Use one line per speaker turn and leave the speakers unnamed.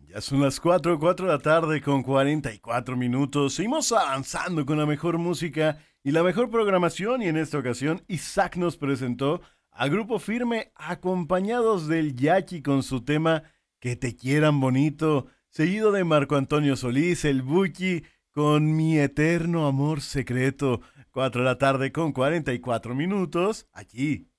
Ya son las 4 de la tarde con 44 minutos. Seguimos avanzando con la mejor música y la mejor programación y en esta ocasión Isaac nos presentó a Grupo Firme acompañados del Yaqui con su tema Que te quieran bonito, seguido de Marco Antonio Solís, el Buki con Mi eterno amor secreto. 4 de la tarde con 44 minutos aquí